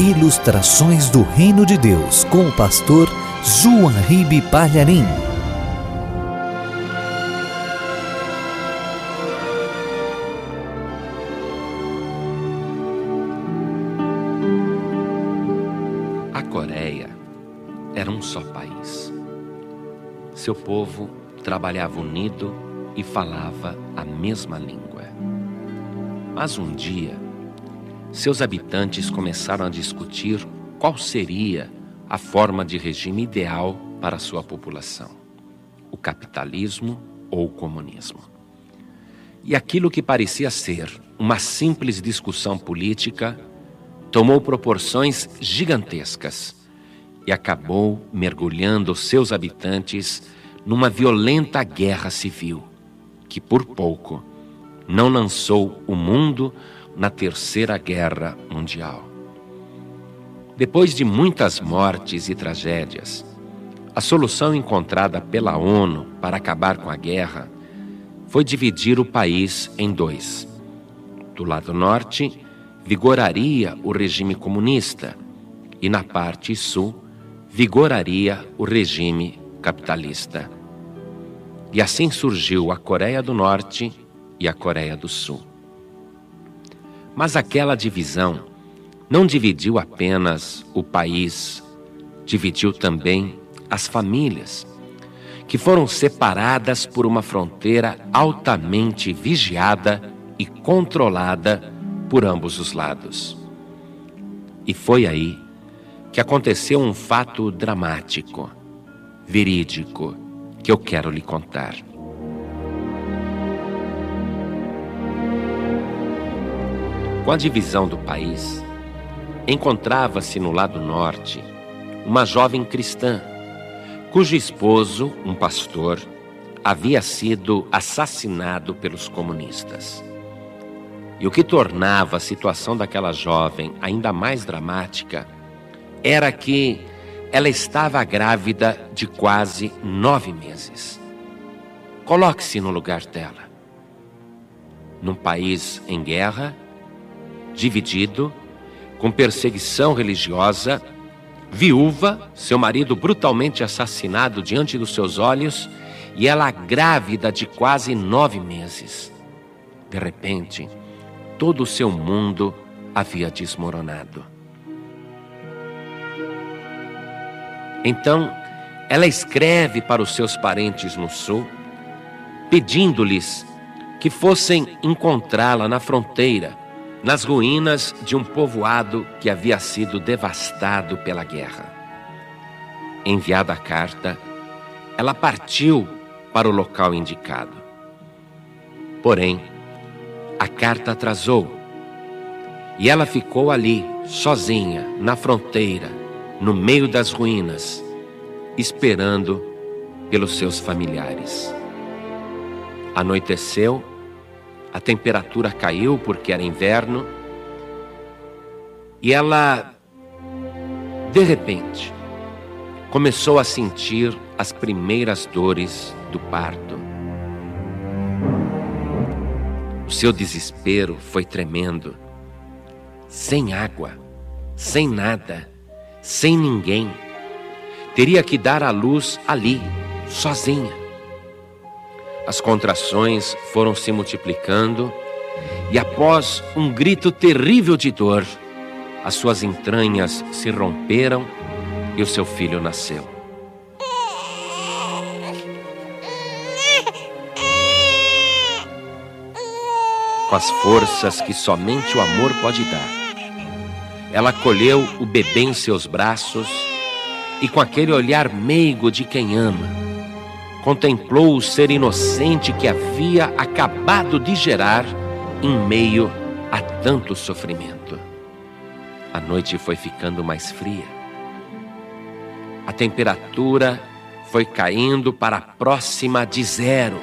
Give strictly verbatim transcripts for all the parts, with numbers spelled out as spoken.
Ilustrações do Reino de Deus, com o pastor João Ribe Palharim. A Coreia era um só país. Seu povo trabalhava unido e falava a mesma língua. Mas um dia, seus habitantes começaram a discutir qual seria a forma de regime ideal para sua população: o capitalismo ou o comunismo. E aquilo que parecia ser uma simples discussão política tomou proporções gigantescas e acabou mergulhando seus habitantes numa violenta guerra civil, que por pouco não lançou o mundo na Terceira Guerra Mundial. Depois de muitas mortes e tragédias, a solução encontrada pela ONU para acabar com a guerra foi dividir o país em dois. Do lado norte, vigoraria o regime comunista e na parte sul, vigoraria o regime capitalista. E assim surgiu a Coreia do Norte e a Coreia do Sul. Mas aquela divisão não dividiu apenas o país, dividiu também as famílias, que foram separadas por uma fronteira altamente vigiada e controlada por ambos os lados. E foi aí que aconteceu um fato dramático, verídico, que eu quero lhe contar. Com a divisão do país, encontrava-se no lado norte uma jovem cristã, cujo esposo, um pastor, havia sido assassinado pelos comunistas. E o que tornava a situação daquela jovem ainda mais dramática era que ela estava grávida de quase nove meses. Coloque-se no lugar dela. Num país em guerra, dividido, com perseguição religiosa, viúva, seu marido brutalmente assassinado diante dos seus olhos, e ela grávida de quase nove meses. De repente, todo o seu mundo havia desmoronado. Então, ela escreve para os seus parentes no sul, pedindo-lhes que fossem encontrá-la na fronteira, nas ruínas de um povoado que havia sido devastado pela guerra. Enviada a carta, ela partiu para o local indicado. Porém, a carta atrasou e ela ficou ali, sozinha, na fronteira, no meio das ruínas, esperando pelos seus familiares. Anoiteceu, a temperatura caiu porque era inverno, e ela, de repente, começou a sentir as primeiras dores do parto. O seu desespero foi tremendo. Sem água, sem nada, sem ninguém, teria que dar à luz ali, sozinha. As contrações foram se multiplicando e, após um grito terrível de dor, as suas entranhas se romperam e o seu filho nasceu. Com as forças que somente o amor pode dar, ela acolheu o bebê em seus braços e, com aquele olhar meigo de quem ama, contemplou o ser inocente que havia acabado de gerar em meio a tanto sofrimento. A noite foi ficando mais fria. A temperatura foi caindo para próxima de zero.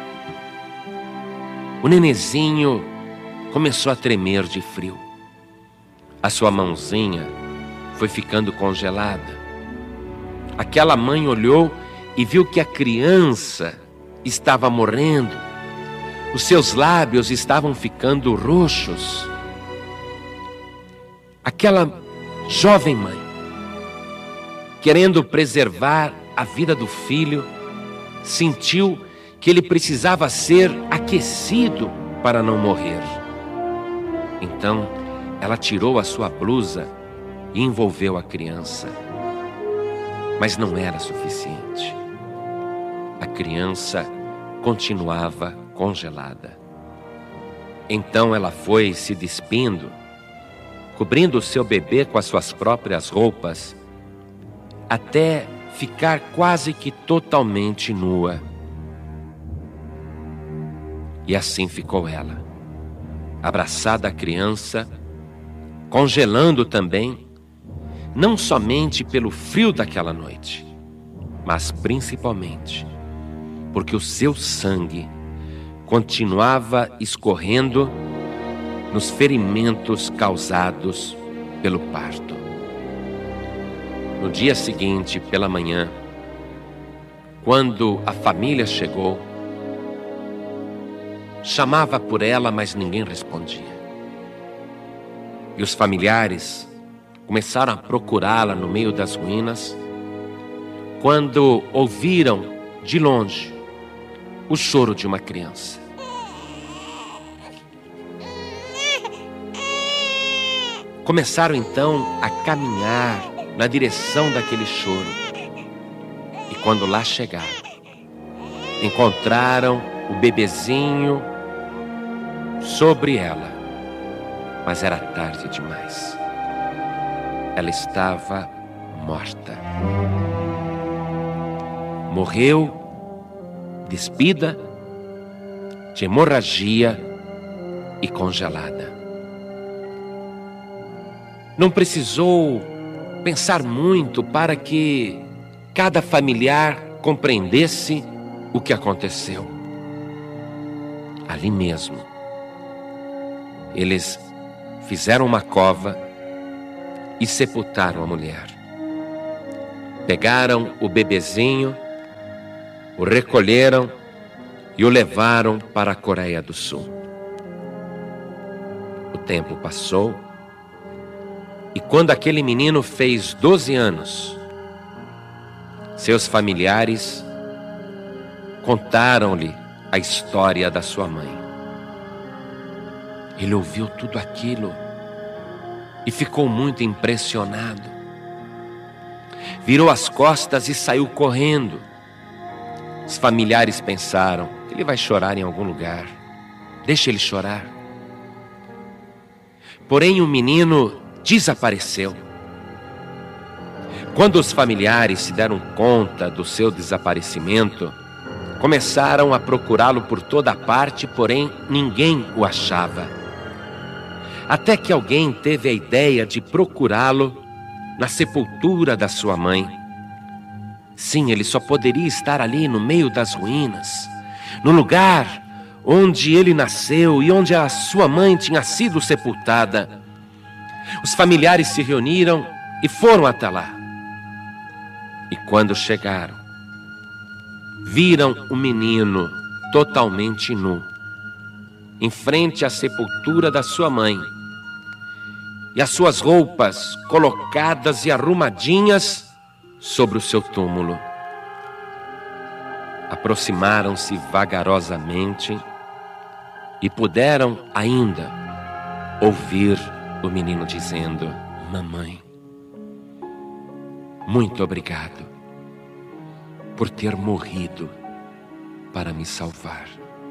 O nenezinho começou a tremer de frio. A sua mãozinha foi ficando congelada. Aquela mãe olhou e viu que a criança estava morrendo. Os seus lábios estavam ficando roxos. Aquela jovem mãe, querendo preservar a vida do filho, sentiu que ele precisava ser aquecido para não morrer. Então, ela tirou a sua blusa e envolveu a criança. Mas não era suficiente. A criança continuava congelada. Então ela foi se despindo, cobrindo o seu bebê com as suas próprias roupas, até ficar quase que totalmente nua. E assim ficou ela, abraçada à criança, congelando também, não somente pelo frio daquela noite, mas principalmente porque o seu sangue continuava escorrendo nos ferimentos causados pelo parto. No dia seguinte, pela manhã, quando a família chegou, chamava por ela, mas ninguém respondia. E os familiares começaram a procurá-la no meio das ruínas, quando ouviram de longe o choro de uma criança. Começaram então a caminhar na direção daquele choro. E quando lá chegaram, encontraram o bebezinho sobre ela. Mas era tarde demais. Ela estava morta. Morreu, despida, de hemorragia e congelada. Não precisou pensar muito para que cada familiar compreendesse o que aconteceu. Ali mesmo, eles fizeram uma cova e sepultaram a mulher. Pegaram o bebezinho, o recolheram e o levaram para a Coreia do Sul. O tempo passou e quando aquele menino fez doze anos, seus familiares contaram-lhe a história da sua mãe. Ele ouviu tudo aquilo e ficou muito impressionado. Virou as costas e saiu correndo. Os familiares pensaram: ele vai chorar em algum lugar, deixa ele chorar. Porém o menino desapareceu. Quando os familiares se deram conta do seu desaparecimento, começaram a procurá-lo por toda parte, porém ninguém o achava. Até que alguém teve a ideia de procurá-lo na sepultura da sua mãe. Sim, ele só poderia estar ali no meio das ruínas, no lugar onde ele nasceu e onde a sua mãe tinha sido sepultada. Os familiares se reuniram e foram até lá. E quando chegaram, viram o menino totalmente nu, em frente à sepultura da sua mãe, e as suas roupas colocadas e arrumadinhas sobre o seu túmulo. Aproximaram-se vagarosamente e puderam ainda ouvir o menino dizendo: mamãe, muito obrigado por ter morrido para me salvar.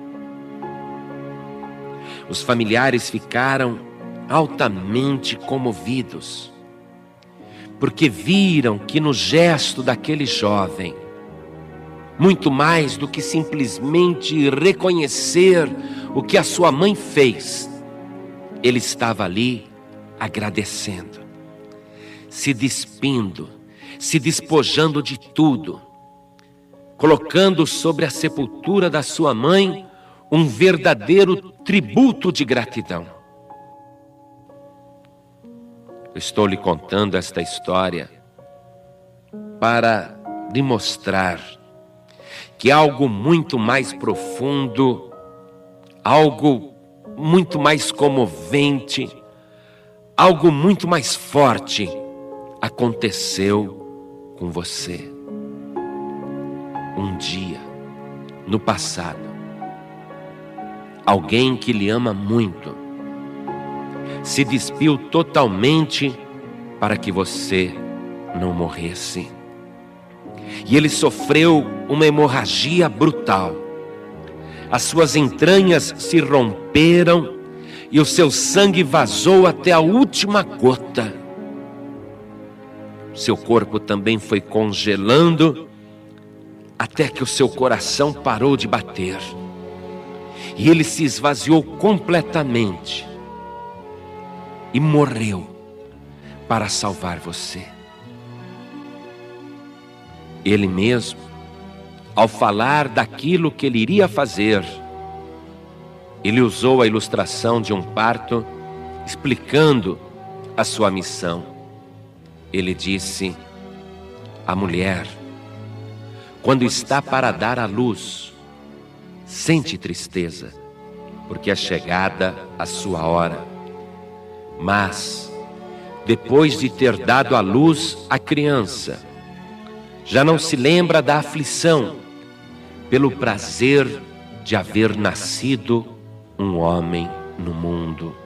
Os familiares ficaram altamente comovidos, porque viram que no gesto daquele jovem, muito mais do que simplesmente reconhecer o que a sua mãe fez, ele estava ali agradecendo, se despindo, se despojando de tudo, colocando sobre a sepultura da sua mãe um verdadeiro tributo de gratidão. Eu estou lhe contando esta história para lhe mostrar que algo muito mais profundo, algo muito mais comovente, algo muito mais forte aconteceu com você. Um dia, no passado, alguém que lhe ama muito se despiu totalmente para que você não morresse. E ele sofreu uma hemorragia brutal. As suas entranhas se romperam e o seu sangue vazou até a última gota. Seu corpo também foi congelando até que o seu coração parou de bater. E ele se esvaziou completamente e morreu para salvar você. Ele mesmo, ao falar daquilo que ele iria fazer, ele usou a ilustração de um parto, explicando a sua missão. Ele disse: a mulher, quando está para dar à luz, sente tristeza, porque é chegada a sua hora. Mas, depois de ter dado à luz a criança, já não se lembra da aflição, pelo prazer de haver nascido um homem no mundo.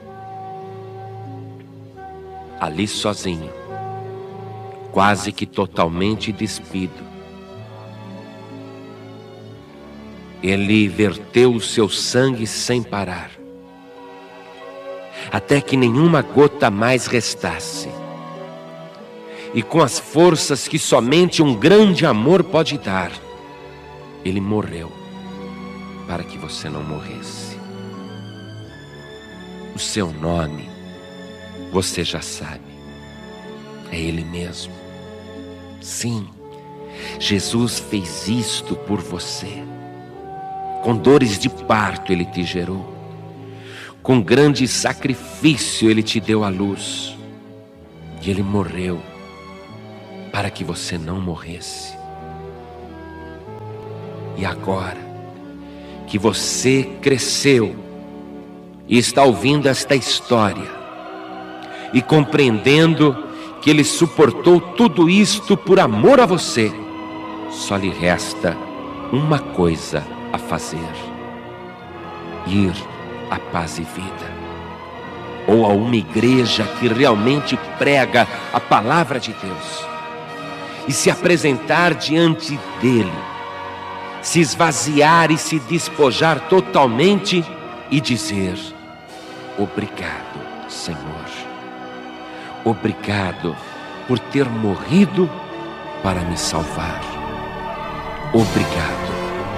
Ali sozinho, quase que totalmente despido, ele verteu o seu sangue sem parar, até que nenhuma gota mais restasse. E com as forças que somente um grande amor pode dar, ele morreu para que você não morresse. O seu nome, você já sabe, é Ele mesmo. Sim, Jesus fez isto por você. Com dores de parto Ele te gerou. Com grande sacrifício Ele te deu a luz. E Ele morreu para que você não morresse. E agora que você cresceu e está ouvindo esta história e compreendendo que Ele suportou tudo isto por amor a você, só lhe resta uma coisa a fazer: ir à Paz e Vida, ou a uma igreja que realmente prega a palavra de Deus, e se apresentar diante dele, se esvaziar e se despojar totalmente e dizer: obrigado, Senhor. Obrigado por ter morrido para me salvar. Obrigado.